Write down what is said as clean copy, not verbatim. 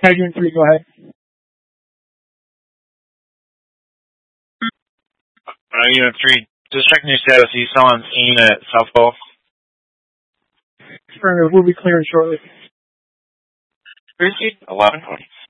Unit 3, go ahead. Unit 3, just checking your status. Are you still on scene at South Pole? Affirmative. We'll be clearing shortly. Proceed 1120.